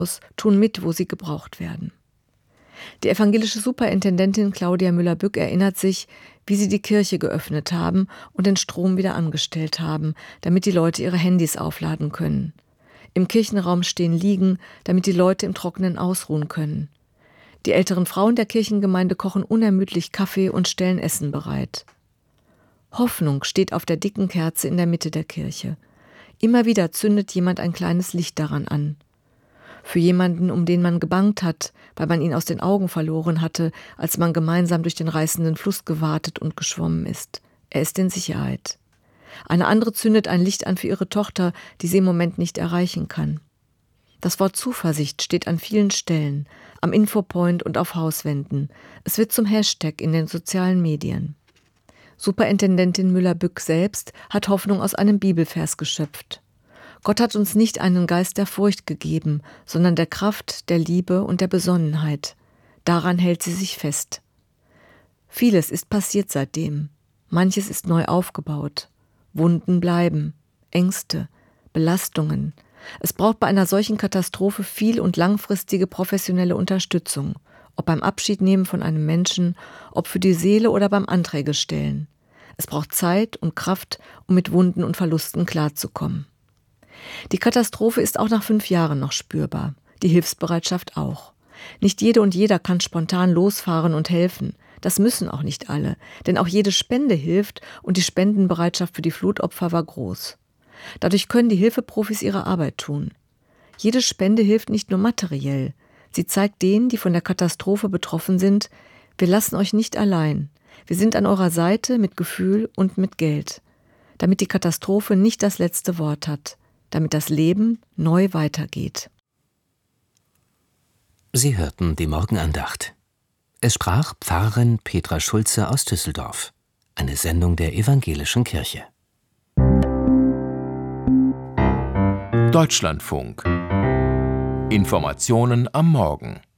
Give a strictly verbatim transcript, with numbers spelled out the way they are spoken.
tun mit, wo sie gebraucht werden. Die evangelische Superintendentin Claudia Müller-Bück erinnert sich, wie sie die Kirche geöffnet haben und den Strom wieder angestellt haben, damit die Leute ihre Handys aufladen können. Im Kirchenraum stehen Liegen, damit die Leute im Trockenen ausruhen können. Die älteren Frauen der Kirchengemeinde kochen unermüdlich Kaffee und stellen Essen bereit. Hoffnung steht auf der dicken Kerze in der Mitte der Kirche. Immer wieder zündet jemand ein kleines Licht daran an. Für jemanden, um den man gebangt hat, weil man ihn aus den Augen verloren hatte, als man gemeinsam durch den reißenden Fluss gewartet und geschwommen ist. Er ist in Sicherheit. Eine andere zündet ein Licht an für ihre Tochter, die sie im Moment nicht erreichen kann. Das Wort Zuversicht steht an vielen Stellen, am Infopoint und auf Hauswänden. Es wird zum Hashtag in den sozialen Medien. Superintendentin Müller-Bück selbst hat Hoffnung aus einem Bibelvers geschöpft. Gott hat uns nicht einen Geist der Furcht gegeben, sondern der Kraft, der Liebe und der Besonnenheit. Daran hält sie sich fest. Vieles ist passiert seitdem. Manches ist neu aufgebaut. Wunden bleiben, Ängste, Belastungen. Es braucht bei einer solchen Katastrophe viel und langfristige professionelle Unterstützung, ob beim Abschiednehmen von einem Menschen, ob für die Seele oder beim Anträge stellen. Es braucht Zeit und Kraft, um mit Wunden und Verlusten klarzukommen. Die Katastrophe ist auch nach fünf Jahren noch spürbar, die Hilfsbereitschaft auch. Nicht jede und jeder kann spontan losfahren und helfen. Das müssen auch nicht alle, denn auch jede Spende hilft und die Spendenbereitschaft für die Flutopfer war groß. Dadurch können die Hilfeprofis ihre Arbeit tun. Jede Spende hilft nicht nur materiell. Sie zeigt denen, die von der Katastrophe betroffen sind, wir lassen euch nicht allein. Wir sind an eurer Seite mit Gefühl und mit Geld, damit die Katastrophe nicht das letzte Wort hat, damit das Leben neu weitergeht. Sie hörten die Morgenandacht. Es sprach Pfarrerin Petra Schulze aus Düsseldorf. Eine Sendung der Evangelischen Kirche. Deutschlandfunk. Informationen am Morgen.